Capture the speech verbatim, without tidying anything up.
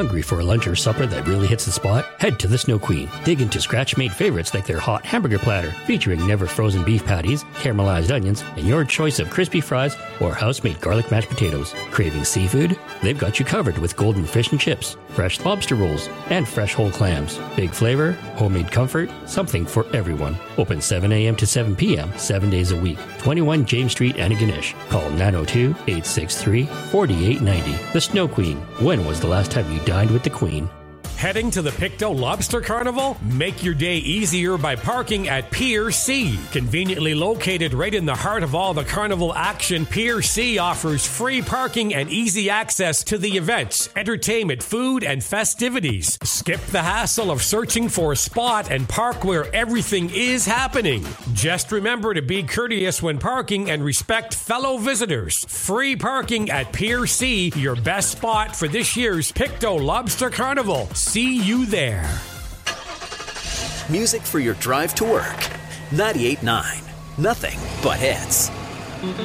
Hungry for a lunch or supper that really hits the spot? Head to the Snow Queen. Dig into scratch-made favorites like their hot hamburger platter, featuring never-frozen beef patties, caramelized onions, and your choice of crispy fries or house-made garlic mashed potatoes. Craving seafood? They've got you covered with golden fish and chips, fresh lobster rolls, and fresh whole clams. Big flavor, homemade comfort, something for everyone. Open seven a.m. to seven p.m., seven days a week. twenty-one James Street, Antigonish. Call nine oh two, eight six three, four eight nine oh. The Snow Queen. When was the last time you dined with the Queen? Heading to the Pictou Lobster Carnival? Make your day easier by parking at Pier C. Conveniently located right in the heart of all the carnival action, Pier C offers free parking and easy access to the events, entertainment, food, and festivities. Skip the hassle of searching for a spot and park where everything is happening. Just remember to be courteous when parking and respect fellow visitors. Free parking at Pier C, your best spot for this year's Pictou Lobster Carnival. See you there. Music for your drive to work. ninety-eight point nine. Nothing but hits.